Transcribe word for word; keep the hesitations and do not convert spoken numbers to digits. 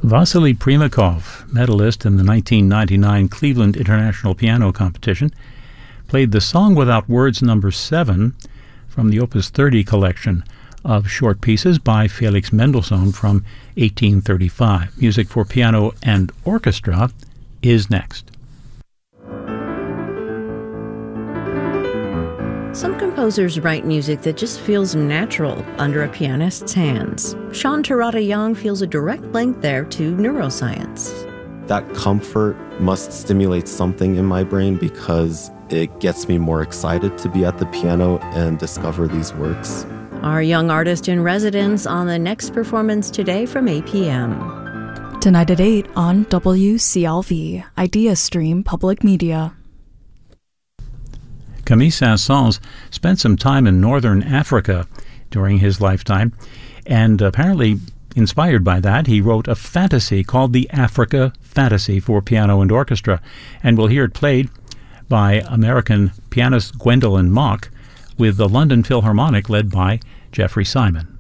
Vasily Primakov, medalist in the nineteen ninety-nine Cleveland International Piano Competition, played the Song Without Words number seven from the Opus thirty collection of short pieces by Felix Mendelssohn from eighteen thirty-five. Music for piano and orchestra is next. Some composers write music that just feels natural under a pianist's hands. Sean Terada Young feels a direct link there to neuroscience. That comfort must stimulate something in my brain because it gets me more excited to be at the piano and discover these works. Our young artist in residence on the next performance today from eight p.m. Tonight at eight on W C L V, Idea Stream Public Media. Camille Saint-Saëns spent some time in northern Africa during his lifetime, and apparently inspired by that, he wrote a fantasy called the Africa Fantasy for piano and orchestra, and we'll hear it played by American pianist Gwendolyn Mock with the London Philharmonic led by Jeffrey Simon.